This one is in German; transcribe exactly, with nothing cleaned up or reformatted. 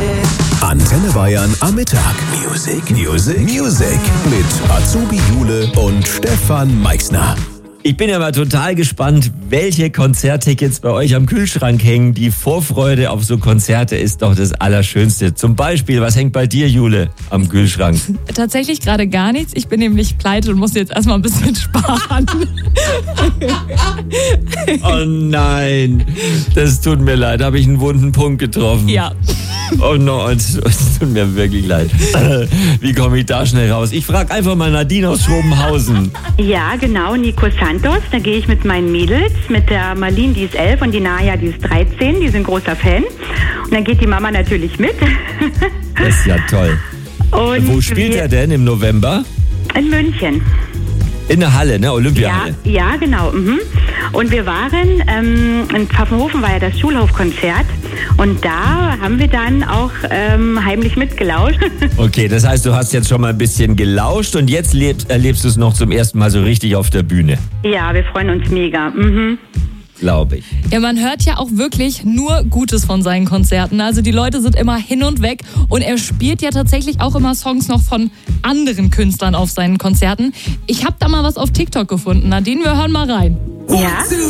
Antenne Bayern am Mittag. Music, Music, Music. Mit Azubi Jule und Stefan Meixner. Ich bin ja mal total gespannt, welche Konzerttickets bei euch am Kühlschrank hängen. Die Vorfreude auf so Konzerte ist doch das Allerschönste. Zum Beispiel, was hängt bei dir, Jule, am Kühlschrank? Tatsächlich gerade gar nichts. Ich bin nämlich pleite und muss jetzt erstmal ein bisschen sparen. Oh nein, das tut mir leid. Da habe ich einen wunden Punkt getroffen. Ja. Oh no, es tut mir wirklich leid. Wie komme ich da schnell raus? Ich frage einfach mal Nadine aus Schobenhausen. Ja, genau, Nico Santos. Da gehe ich mit meinen Mädels, mit der Marlene, die ist elf, und die Naya, die ist dreizehn. Die sind großer Fan. Und dann geht die Mama natürlich mit. Das ist ja toll. Und wo spielt er denn im November? In München. In der Halle, ne? Olympiahalle. Ja, ja, genau. Mhm. Und wir waren, ähm, in Pfaffenhofen war ja das Schulhofkonzert. Und da haben wir dann auch ähm, heimlich mitgelauscht. Okay, das heißt, du hast jetzt schon mal ein bisschen gelauscht und jetzt lebst, erlebst du es noch zum ersten Mal so richtig auf der Bühne. Ja, wir freuen uns mega. Mhm. Glaube ich. Ja, man hört ja auch wirklich nur Gutes von seinen Konzerten. Also die Leute sind immer hin und weg und er spielt ja tatsächlich auch immer Songs noch von anderen Künstlern auf seinen Konzerten. Ich habe da mal was auf TikTok gefunden. Nadine, wir hören mal rein. Ja.